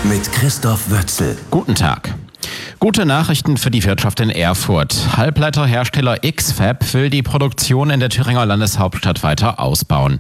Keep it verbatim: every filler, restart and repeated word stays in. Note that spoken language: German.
mit Christoph Wötzel. Guten Tag. Gute Nachrichten für die Wirtschaft in Erfurt. Halbleiterhersteller X-Fab will die Produktion in der Thüringer Landeshauptstadt weiter ausbauen.